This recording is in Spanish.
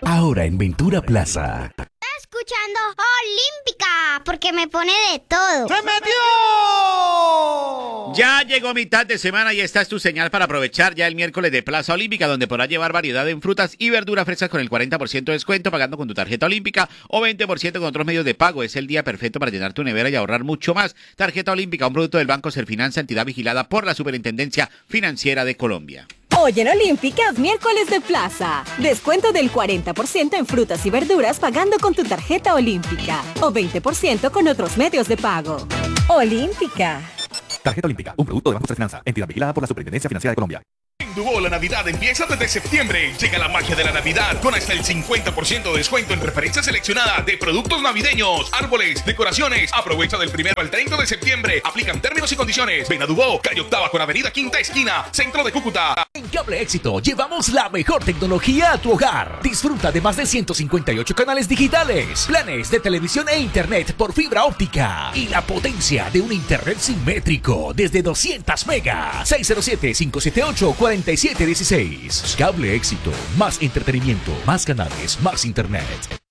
ahora en Ventura Plaza. Escuchando Olímpica, porque me pone de todo. ¡Se metió! Ya llegó mitad de semana y esta es tu señal para aprovechar ya el miércoles de Plaza Olímpica, donde podrás llevar variedad en frutas y verduras frescas con el 40% de descuento pagando con tu tarjeta Olímpica o 20% con otros medios de pago. Es el día perfecto para llenar tu nevera y ahorrar mucho más. Tarjeta Olímpica, un producto del Banco Serfinanza, entidad vigilada por la Superintendencia Financiera de Colombia. Hoy en Olímpica, miércoles de plaza. Descuento del 40% en frutas y verduras pagando con tu tarjeta Olímpica o 20% con otros medios de pago. Olímpica. Tarjeta Olímpica, un producto de Banco Serfinanza, entidad vigilada por la Superintendencia Financiera de Colombia. En Duo la Navidad empieza desde septiembre. Llega la magia de la Navidad con hasta el 50% de descuento en referencia seleccionada de productos navideños, árboles, decoraciones. Aprovecha del 1 al 30 de septiembre. Aplican términos y condiciones. Ven a Duo, calle Octava con avenida Quinta Esquina, centro de Cúcuta. En Cable Éxito llevamos la mejor tecnología a tu hogar. Disfruta de más de 158 canales digitales, planes de televisión e internet por fibra óptica y la potencia de un internet simétrico desde 200 megas. 607-578-4716. Cable Éxito. Más entretenimiento, más canales, más internet.